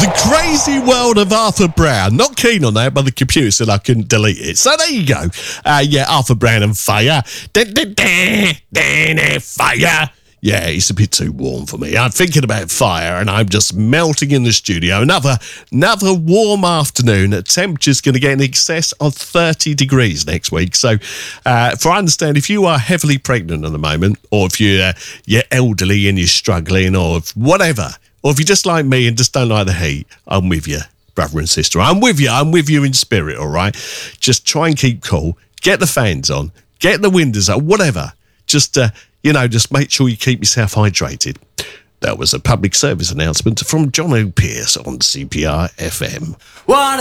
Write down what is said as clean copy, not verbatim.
The Crazy World of Arthur Brown. Not keen on that, but the computer said I couldn't delete it. So there you go. Arthur Brown and Fire. Fire. Yeah, it's a bit too warm for me. I'm thinking about fire and I'm just melting in the studio. Another warm afternoon. The temperature's going to get in excess of 30 degrees next week. So, I understand, if you are heavily pregnant at the moment, or if you're elderly and you're struggling, or whatever, or if you're just like me and just don't like the heat, I'm with you, brother and sister. I'm with you in spirit, all right? Just try and keep cool. Get the fans on. Get the windows up, whatever. Just make sure you keep yourself hydrated. That was a public service announcement from John O'Pearce on CPR FM.